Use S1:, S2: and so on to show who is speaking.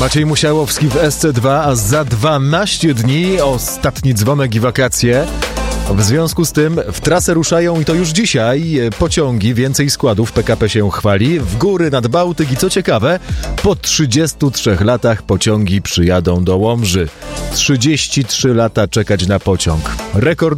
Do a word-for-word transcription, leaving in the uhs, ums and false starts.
S1: Maciej Musiałowski w S C dwa, a za dwanaście dni ostatni dzwonek i wakacje. W związku z tym w trasę ruszają i to już dzisiaj pociągi, więcej składów, P K P się chwali, w góry nad Bałtyk i co ciekawe, po trzydziestu trzech latach pociągi przyjadą do Łomży. trzydzieści trzy lata czekać na pociąg. Rekord